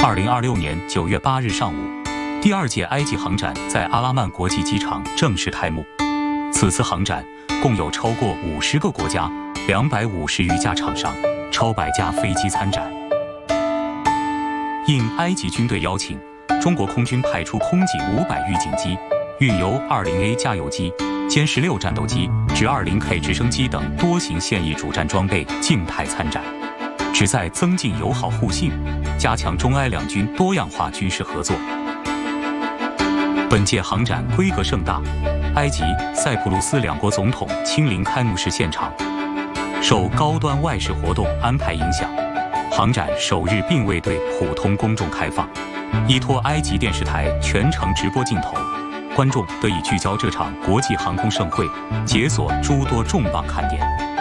2026年9月8日上午，第2届埃及航展在阿拉曼国际机场正式开幕。此次航展共有超过50个国家、250余家厂商、超100架飞机参展。应埃及军队邀请，中国空军派出空警500预警机，运油 20A 加油机、歼16战斗机至 20K 直升机等多型现役主战装备静态参展，旨在增进友好互信，加强中埃两军多样化军事合作。本届航展规格盛大，埃及、塞浦路斯两国总统亲临开幕式现场。受高端外事活动安排影响，航展首日并未对普通公众开放，依托埃及电视台全程直播镜头，观众得以聚焦这场国际航空盛会，解锁诸多重磅看点。